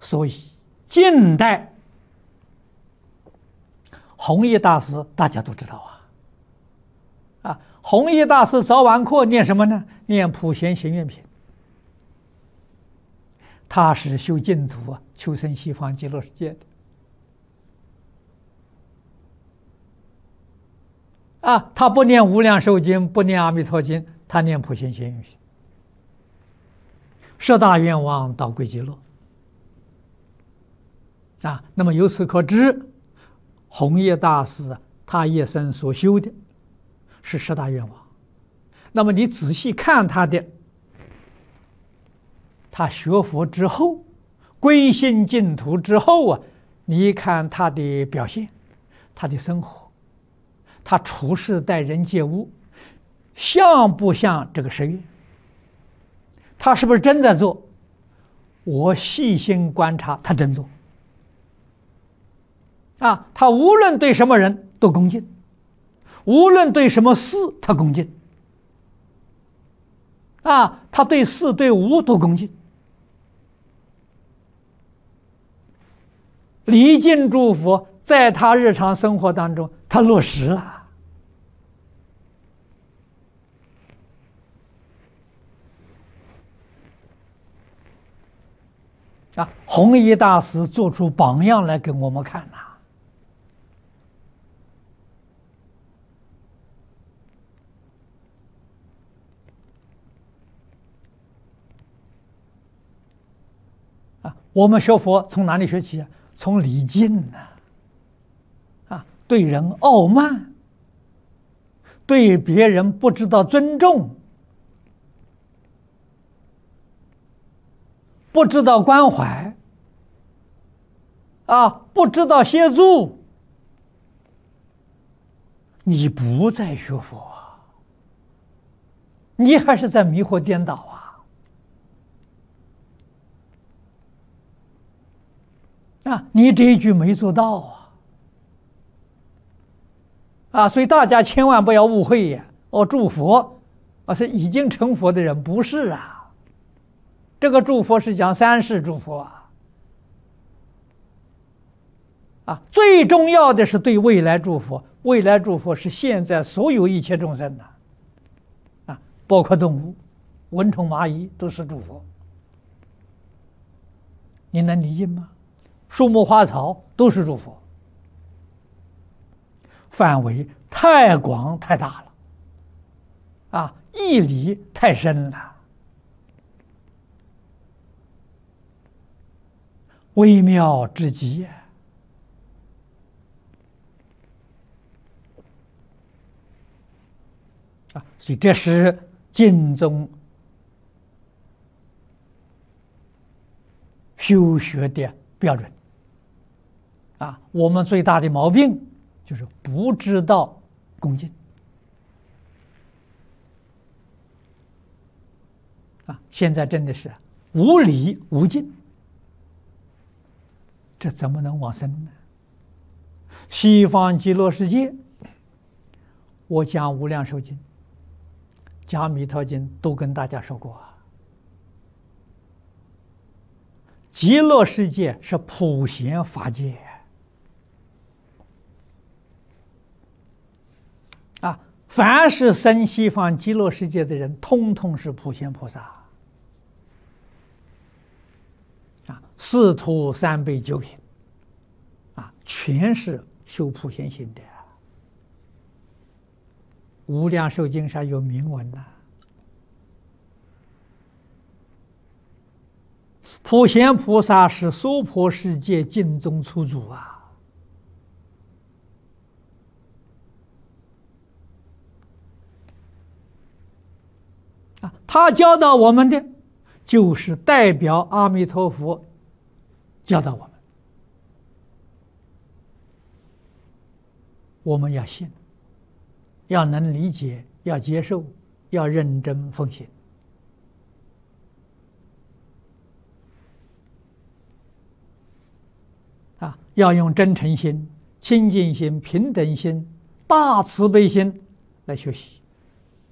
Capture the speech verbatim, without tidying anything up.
所以近代弘一大师大家都知道啊，啊，弘一大师早晚课念什么呢？念普贤行愿品。他是修净土啊，求生西方极乐世界的。啊，他不念无量寿经，不念阿弥陀经，他念普贤行愿品。十大愿望导归极乐。啊，那么由此可知，弘一大师他一生所修的是十大愿望。那么你仔细看他的，他学佛之后，归信净土之后啊，你看他的表现，他的生活，他处事待人接物，像不像这个十愿？他是不是真在做？我细心观察，他真做。啊，他无论对什么人都恭敬，无论对什么事他恭敬。啊，他对事对物都恭敬。礼敬诸佛，在他日常生活当中，他落实了。啊，弘一大师做出榜样来给我们看呐、啊。啊，我们学佛从哪里学起啊？从礼敬呢。啊，对人傲慢，对别人不知道尊重，不知道关怀，啊，不知道协助，你不在学佛啊，你还是在迷惑颠倒啊！啊，你这一句没做到啊！啊，所以大家千万不要误会呀！哦，祝佛啊，是已经成佛的人，不是啊。这个祝佛是讲三世祝福啊，啊，最重要的是对未来祝福。未来祝福是现在所有一切众生的，啊，包括动物、蚊虫、蚂蚁都是祝福。你能理解吗？树木花草都是祝福，范围太广太大了，啊，义理太深了。微妙之极啊！所以这是经宗修学的标准啊。我们最大的毛病就是不知道恭敬啊！现在真的是无礼无敬。这怎么能往生呢？西方极乐世界，我讲无量寿经、讲弥陀经都跟大家说过啊。极乐世界是普贤法界啊，凡是生西方极乐世界的人，通通是普贤菩萨。四图三辈九品，啊，全是修普贤行的。无量寿经上有明文呐、啊，普贤菩萨是娑婆世界净宗初祖啊！啊，他教导我们的，就是代表阿弥陀佛。教导我们，我们要信，要能理解，要接受，要认真奉行啊！要用真诚心、清净心、平等心、大慈悲心来学习。